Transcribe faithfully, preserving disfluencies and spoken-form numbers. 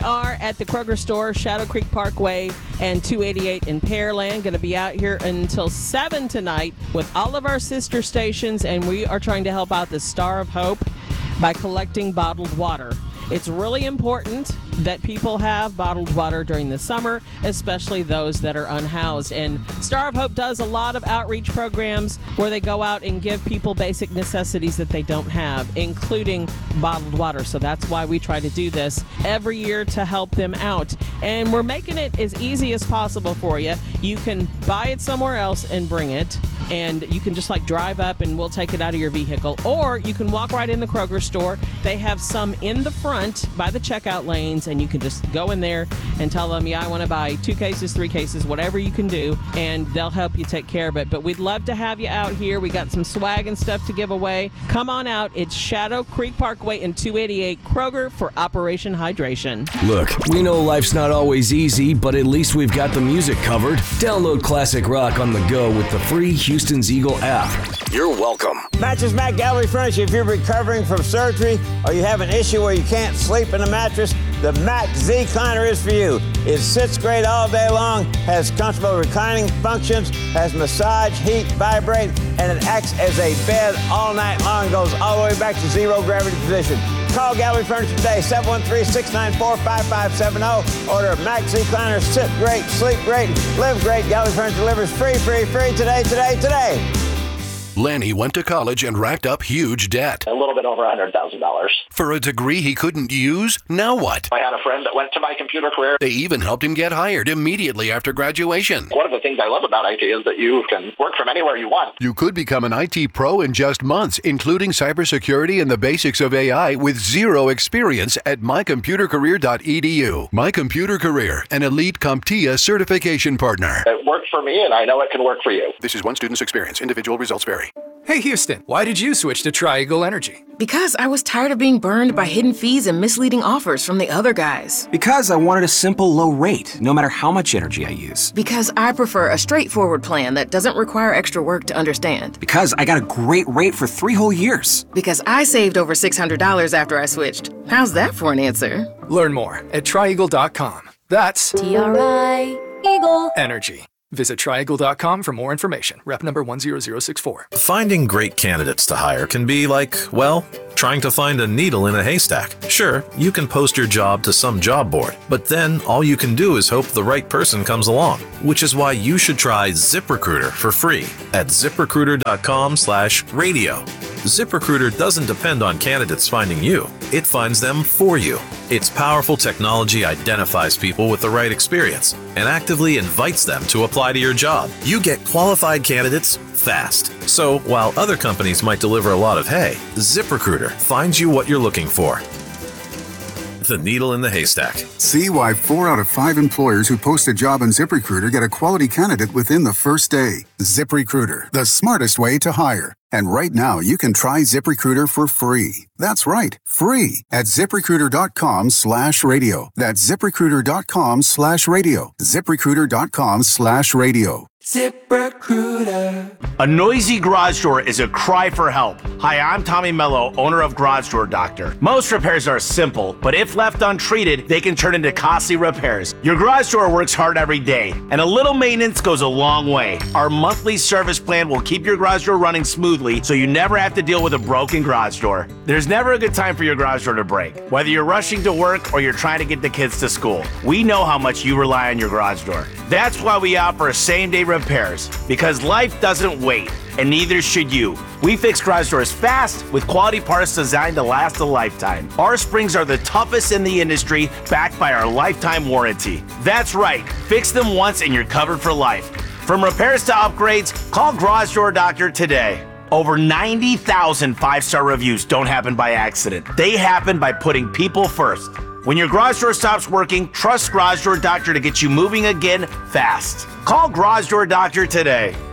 are at the Kroger store, Shadow Creek Parkway and two eighty-eight in Pearland. Going to be out here until seven tonight with all of our sister stations, and we are trying to help out the Star of Hope by collecting bottled water. It's really important that people have bottled water during the summer, especially those that are unhoused. And Star of Hope does a lot of outreach programs where they go out and give people basic necessities that they don't have, including bottled water. So that's why we try to do this every year to help them out. And we're making it as easy as possible for you. You can buy it somewhere else and bring it, and you can just like drive up and we'll take it out of your vehicle. Or you can walk right in the Kroger store. They have some in the front by the checkout lanes, and you can just go in there and tell them, yeah, I want to buy two cases, three cases, whatever you can do, and they'll help you take care of it. But we'd love to have you out here. We got some swag and stuff to give away. Come on out. It's Shadow Creek Parkway and two eighty-eight Kroger for Operation Hydration. Look, we know life's not always easy, but at least we've got the music covered. Download classic rock on the go with the free Houston's Eagle app. You're welcome. Mattress Mac Gallery Furniture. If you're recovering from surgery or you have an issue where you can't sleep in a mattress, the Mac Z-Cliner is for you. It sits great all day long, has comfortable reclining functions, has massage, heat, vibrate, and it acts as a bed all night long. Goes all the way back to zero gravity position. Call Gallery Furniture today, seven one three, six nine four, five five seven zero. Order Mac Z-Cliner. Sit great, sleep great, live great. Gallery Furniture delivers free, free, free today, today, today. Lanny went to college and racked up huge debt. A little bit over one hundred thousand dollars. For a degree he couldn't use? Now what? I had a friend that went to my computer career. They even helped him get hired immediately after graduation. One of the things I love about I T is that you can work from anywhere you want. You could become an I T pro in just months, including cybersecurity and the basics of A I with zero experience at my computer career dot e d u. My Computer Career, an elite CompTIA certification partner. It worked for me, and I know it can work for you. This is one student's experience. Individual results vary. Hey Houston, why did you switch to Tri-Eagle Energy? Because I was tired of being burned by hidden fees and misleading offers from the other guys. Because I wanted a simple low rate, no matter how much energy I use. Because I prefer a straightforward plan that doesn't require extra work to understand. Because I got a great rate for three whole years. Because I saved over six hundred dollars after I switched. How's that for an answer? Learn more at tri eagle dot com. That's T R I Eagle Energy. Visit tri eagle dot com for more information. Rep number one zero zero six four. Finding great candidates to hire can be like, well, trying to find a needle in a haystack. Sure, you can post your job to some job board, but then all you can do is hope the right person comes along, which is why you should try ZipRecruiter for free at zip recruiter dot com slash radio. ZipRecruiter doesn't depend on candidates finding you. It finds them for you. Its powerful technology identifies people with the right experience and actively invites them to apply to your job. You get qualified candidates fast. So while other companies might deliver a lot of hay, ZipRecruiter finds you what you're looking for. The needle in the haystack. See why four out of five employers who post a job on ZipRecruiter get a quality candidate within the first day. ZipRecruiter, the smartest way to hire. And right now, you can try ZipRecruiter for free. That's right, free at zip recruiter dot com slash radio. That's zip recruiter dot com slash radio. zip recruiter dot com slash radio. ZipRecruiter. A noisy garage door is a cry for help. Hi, I'm Tommy Mello, owner of Garage Door Doctor. Most repairs are simple, but if left untreated, they can turn into costly repairs. Your garage door works hard every day, and a little maintenance goes a long way. Our monthly service plan will keep your garage door running smoothly, so you never have to deal with a broken garage door. There's never a good time for your garage door to break. Whether you're rushing to work or you're trying to get the kids to school, we know how much you rely on your garage door. That's why we offer same-day repairs, because life doesn't wait, and neither should you. We fix garage doors fast with quality parts designed to last a lifetime. Our springs are the toughest in the industry, backed by our lifetime warranty. That's right, fix them once and you're covered for life. From repairs to upgrades, call Garage Door Doctor today. Over ninety thousand five-star reviews don't happen by accident. They happen by putting people first. When your garage door stops working, trust Garage Door Doctor to get you moving again fast. Call Garage Door Doctor today.